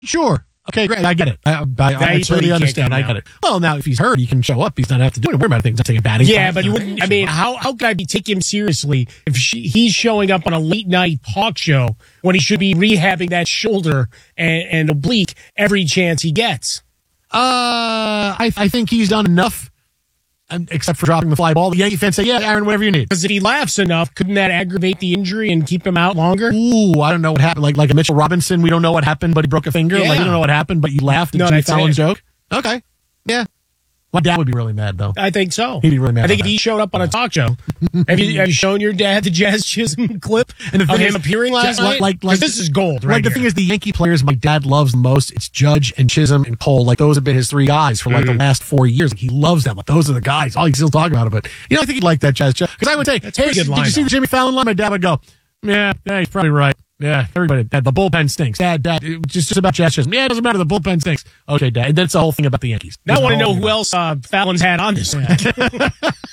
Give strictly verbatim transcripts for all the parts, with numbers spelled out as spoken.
Sure. Okay, great. I get it. I, I, I totally understand. I get it. Well, now if he's hurt, he can show up. He's not have to do it. Worry about things. Not taking batting. Yeah, but you wouldn't. I mean, how how could I be take him seriously if she, he's showing up on a late night talk show when he should be rehabbing that shoulder and, and oblique every chance he gets? Uh, I I think he's done enough. Except for dropping the fly ball. The Yankee fans say, yeah, Aaron, whatever you need. Because if he laughs enough, couldn't that aggravate the injury and keep him out longer? Ooh, I don't know what happened. Like like a Mitchell Robinson, we don't know what happened, but he broke a finger. Yeah. Like, you don't know what happened, but you laughed at no, Jimmy Fallon's it. joke? Okay. Yeah. My dad would be really mad, though. I think so. He'd be really mad. I think if that. he showed up on a talk show, have you have you shown your dad the Jazz Chisholm clip and the of thing him is, appearing last like, night? Like, like, this is gold, right? Like the here. thing is, the Yankee players my dad loves the most, it's Judge and Chisholm and Cole. Like those have been his three guys for like mm. the last four years. Like, he loves them. Like those are the guys. Oh, he's still talking about it, but you know, I think he'd like that Jazz. Because I would say, That's hey, a good did line, you see though. the Jimmy Fallon line? My dad would go, yeah, yeah, he's probably right. Yeah, everybody, Dad, the bullpen stinks. Dad, Dad, it was just, just about Jazz Chisholm. Yeah, it doesn't matter. The bullpen stinks. Okay, Dad. And that's the whole thing about the Yankees. Now I want to know thing who else uh, Fallon's had on this. uh,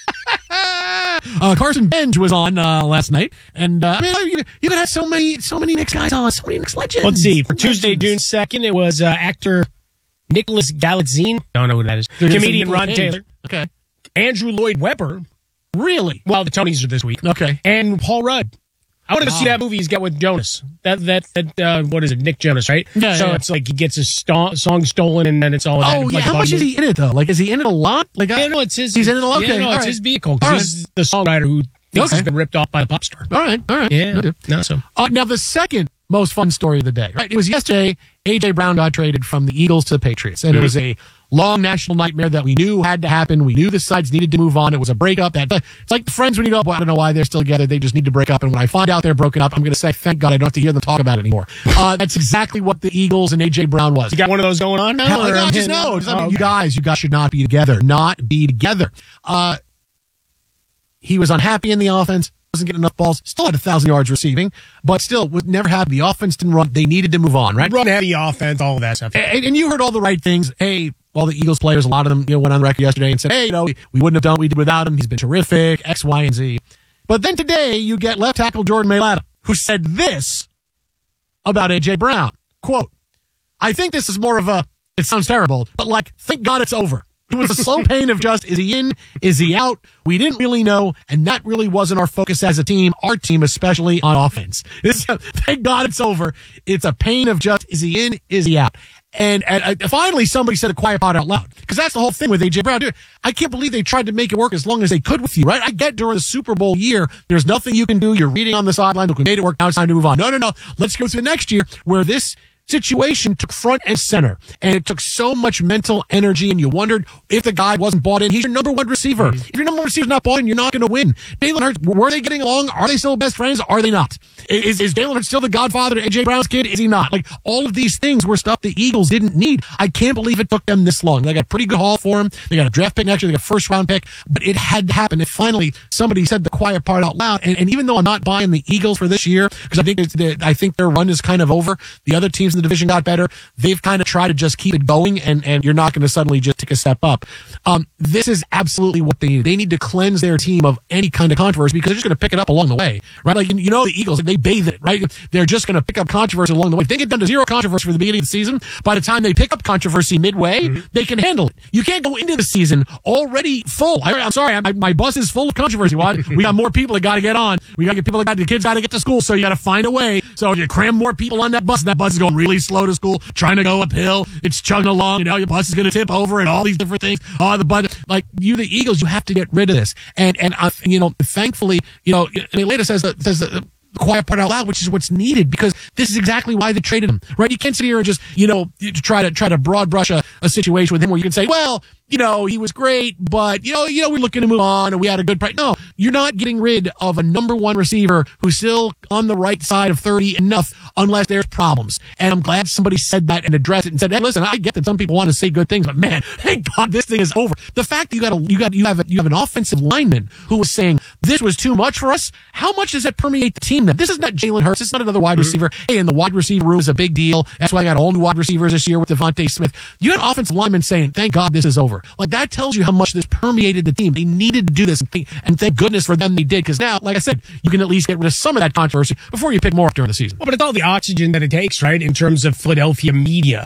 Carson Benj was on uh, last night, and uh, I mean, you, you could have so many, so many Knicks guys on, so many Knicks legends. Let's see. For Tuesday, June second, it was uh, actor Nicholas Galitzine. Don't know who that is. Comedian Ron Taylor. Okay. Andrew Lloyd Webber. Really? Well, the Tonys are this week. Okay. And Paul Rudd. I want to go see that movie he's got with Jonas. That that that uh, what is it? Nick Jonas, right? Yeah. So yeah. it's like he gets his sto- song stolen, and then it's all. Oh that, yeah. like How much is he in it though? Like, is he in it a lot? Like, Yeah, no, it's his. He's in it a lot. Yeah, Okay, no, all it's right. his vehicle because All right. he's the songwriter who thinks Okay. he's been ripped off by a pop star. All right. All right. Yeah. Okay. No, so Uh, now the second most fun story of the day, right? It was yesterday. A J Brown got traded from the Eagles to the Patriots, and mm-hmm. it was a long national nightmare that we knew had to happen. We knew the sides needed to move on. It was a breakup. That it's like the friends when you go, well, I don't know why they're still together. They just need to break up. And when I find out they're broken up, I'm going to say, thank God I don't have to hear them talk about it anymore. Uh, that's exactly what the Eagles and A J Brown was. you got one of those going on now. Hell, or no, I'm just hitting- no. Just, I mean, Oh, You okay. guys, you guys should not be together. Not be together. Uh, he was unhappy in the offense. Wasn't getting enough balls. Still had a thousand yards receiving, but still would never have the offense didn't run. They needed to move on, right? Run heavy offense, all of that stuff. And, and you heard all the right things. Hey, well, the Eagles players, a lot of them, you know, went on the record yesterday and said, hey, you know, we, we wouldn't have done what we did without him. He's been terrific, X, Y, and Z. But then today you get left tackle Jordan Mailata, who said this about A J Brown. Quote, I think this is more of a, it sounds terrible, but like, thank God it's over. It was a slow pain of just, is he in? Is he out? We didn't really know, and that really wasn't our focus as a team, our team, especially on offense. This, thank God it's over. It's a pain of just, is he in? Is he out? And, and uh, finally, somebody said a quiet part out loud. Because that's the whole thing with A J Brown. Dude, I can't believe they tried to make it work as long as they could with you, right? I get during the Super Bowl year, there's nothing you can do. You're reading on the sideline. Look, we made it work. Now it's time to move on. No, no, no. Let's go through the next year where this situation took front and center, and it took so much mental energy, and you wondered if the guy wasn't bought in. He's your number one receiver. Mm-hmm. If your number one receiver's not bought in, you're not going to win. Jalen Hurts, were they getting along? Are they still best friends? Are they not? Is, is Jalen Hurts still the godfather to A J Brown's kid? Is he not? Like, all of these things were stuff the Eagles didn't need. I can't believe it took them this long. They got a pretty good haul for him. They got a draft pick next year. They got a first round pick, but it had to happen. And finally, somebody said the quiet part out loud. And, and even though I'm not buying the Eagles for this year, because I think it's the, I think their run is kind of over. The other teams in the division got better. They've kind of tried to just keep it going, and, and you're not going to suddenly just take a step up. Um, this is absolutely what they need. They need to cleanse their team of any kind of controversy because they're just going to pick it up along the way, right? Like, you know, the Eagles, they bathe it, right? They're just going to pick up controversy along the way. If they get down to zero controversy for the beginning of the season, by the time they pick up controversy midway, mm-hmm. they can handle it. You can't go into the season already full. I, I'm sorry, I, my bus is full of controversy. What? We got more people that got to get on. We got to get people that got the kids got to get to school, so you got to find a way. So you cram more people on that bus, and that bus is going really slow to school, trying to go uphill. It's chugging along. You know, your bus is going to tip over and all these different things. Oh, the budget. Like, you, the Eagles, you have to get rid of this. And, and, uh, you know, thankfully, you know, I mean, later says, that, says the quiet part out loud, which is what's needed, because this is exactly why they traded him, right? You can't sit here and just, you know, try to, try to broad brush a, a situation with him where you can say, well, you know, he was great, but, you know, you know, we're looking to move on and we had a good price. No, you're not getting rid of a number one receiver who's still on the right side of thirty enough unless there's problems. And I'm glad somebody said that and addressed it and said, hey, listen, I get that some people want to say good things, but man, thank God this thing is over. The fact that you got a, you got, you have a, you have an offensive lineman who was saying this was too much for us. How much does it permeate the team then? This is not Jalen Hurts. This is not another wide receiver. Hey, and the wide receiver room is a big deal. That's why I got all new wide receivers this year with Devontae Smith. You had offensive linemen saying, thank God this is over. Like, that tells you how much this permeated the team. They needed to do this, and, th- and thank goodness for them they did, because now, like I said, you can at least get rid of some of that controversy before you pick more up during the season. Well, but it's all the oxygen that it takes, right, in terms of Philadelphia media.